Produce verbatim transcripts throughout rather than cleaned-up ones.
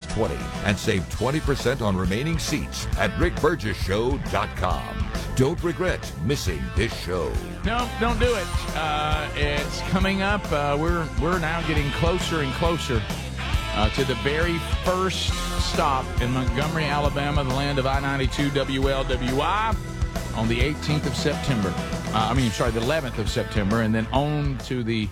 twenty and save twenty percent on remaining seats at rick burgess show dot com. Don't regret missing this show. No, don't do it. Uh, it's coming up. Uh, we're we're now getting closer and closer uh, to the very first stop in Montgomery, Alabama, the land of I ninety-two W L W I, on the eighteenth of September. Uh, I mean, sorry, the eleventh of September, and then on to the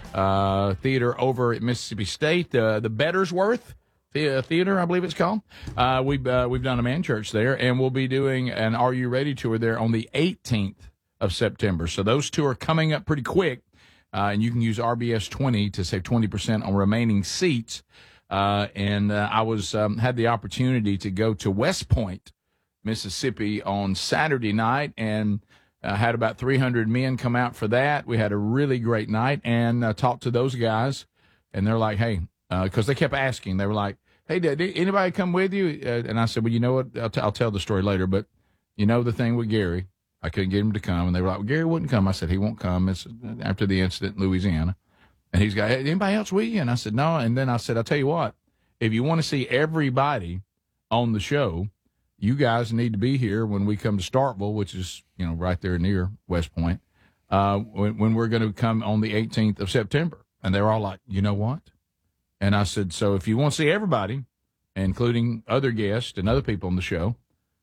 uh, theater over at Mississippi State, uh, the Bettersworth Theater, I believe it's called. Uh, we've uh, we've done a man church there, and we'll be doing an Are You Ready tour there on the eighteenth of September. So those two are coming up pretty quick, uh, and you can use R B S twenty to save twenty percent on remaining seats. Uh, and uh, I was um, had the opportunity to go to West Point, Mississippi on Saturday night, and uh, had about three hundred men come out for that. We had a really great night, and uh, talked to those guys, and they're like, hey, because uh, they kept asking. They were like, hey, did anybody come with you? Uh, and I said, well, you know what? I'll, t- I'll tell the story later. But you know the thing with Gary, I couldn't get him to come. And they were like, well, Gary wouldn't come. I said, he won't come. It's after the incident in Louisiana. And he's got, hey, anybody else with you? And I said, no. And then I said, I'll tell you what, if you want to see everybody on the show, you guys need to be here when we come to Starkville, which is, you know, right there near West Point, uh, when, when we're going to come on the eighteenth of September. And they were all like, you know what? And I said, so if you want to see everybody, including other guests and other people on the show,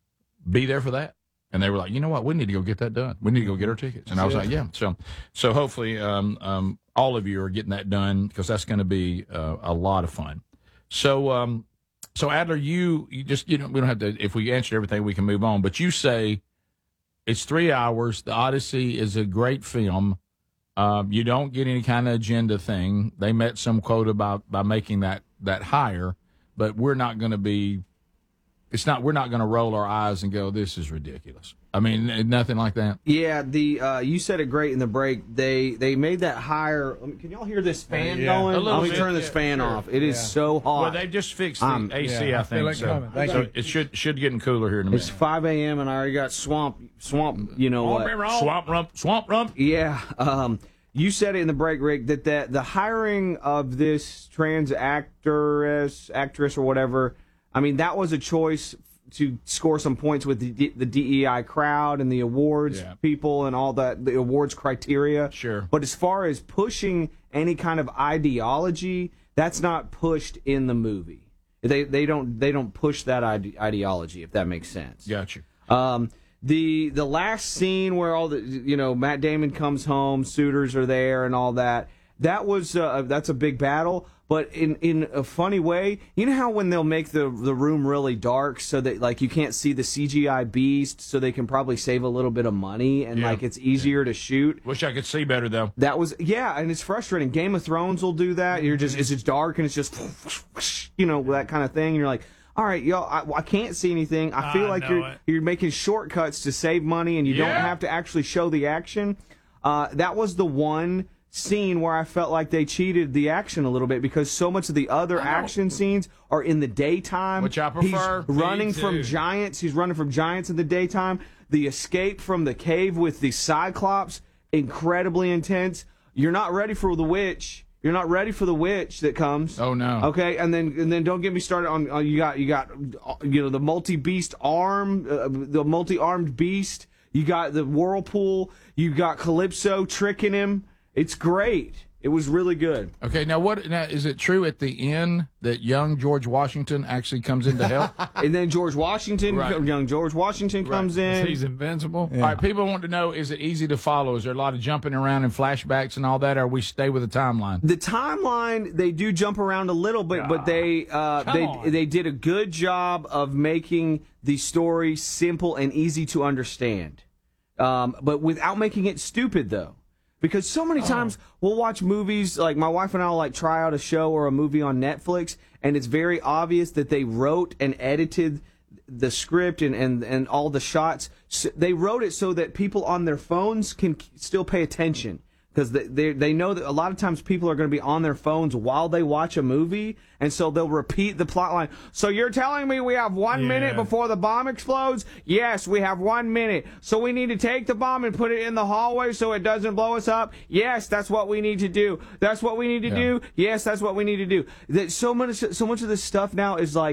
be there for that. And they were like, you know what? We need to go get that done. We need to go get our tickets. And I was like, yeah. So so hopefully um, um, all of you are getting that done, because that's going to be uh, a lot of fun. So, um, so Adler, you, you just, you know, we don't have to, if we answer everything, we can move on. But you say it's three hours. The Odyssey is a great film. Um, you don't get any kind of agenda thing. They met some quota about by making that, that higher, but we're not going to be. It's not. We're not going to roll our eyes and go, "This is ridiculous." I mean, nothing like that. Yeah, the uh, you said it great in the break. They they made that higher. Can y'all hear this fan yeah. going? Let me bit, turn this yeah, fan sure. off. It is yeah. so hot. Well, they just fixed the um, A C, yeah, I think. I like so Thank so you. it should should getting cooler here in a minute. It's five a.m. and I already got swamp swamp. You know what? Swamp rump, swamp rump. Yeah. Um, you said it in the break, Rick, that, that the hiring of this trans actress, actress or whatever, I mean, that was a choice to score some points with the, D- the D E I crowd and the awards yeah. people and all that, the awards criteria. Sure. But as far as pushing any kind of ideology, that's not pushed in the movie. They they don't they don't push that ide- ideology, if that makes sense. Got you. Um, the the last scene where all the you know Matt Damon comes home, suitors are there and all that. That was uh, that's a big battle, but in, in a funny way. You know how when they'll make the the room really dark so that like you can't see the C G I beast, so they can probably save a little bit of money and yeah. like it's easier yeah. to shoot. Wish I could see better though. That was yeah, and it's frustrating. Game of Thrones will do that. You're just it's just dark and it's just you know that kind of thing. And you're like, all right, y'all, I, I can't see anything. I feel I like you're it. you're making shortcuts to save money, and you Yeah. don't have to actually show the action. Uh, that was the one scene where I felt like they cheated the action a little bit, because so much of the other action scenes are in the daytime. Which I prefer. He's running Me from too. giants. He's running from giants in the daytime. The escape from the cave with the Cyclops, incredibly intense. You're not ready for the witch. You're not ready for the witch that comes. Oh no. Okay, and then and then don't get me started on, on you got you got you know the multi beast arm, uh, the multi armed beast. You got the whirlpool. You got Calypso tricking him. It's great. It was really good. Okay, now what? Now is it true at the end that young George Washington actually comes in to help? And then George Washington, Right. young George Washington comes in. He's invincible. All right, people want to know: is it easy to follow? Is there a lot of jumping around and flashbacks and all that, or we stay with the timeline? The timeline, they do jump around a little bit, but they uh, Come they on. they did a good job of making the story simple and easy to understand, um, but without making it stupid though. Because so many times we'll watch movies, like my wife and I will like try out a show or a movie on Netflix, and it's very obvious that they wrote and edited the script and, and, and all the shots. So they wrote it so that people on their phones can still pay attention. Because they, they they know that a lot of times people are going to be on their phones while they watch a movie, and so they'll repeat the plot line. So you're telling me we have one Yeah. minute before the bomb explodes? Yes, we have one minute. So we need to take the bomb and put it in the hallway so it doesn't blow us up? Yes, that's what we need to do. That's what we need to Yeah. do? Yes, that's what we need to do. That so much so much of this stuff now is like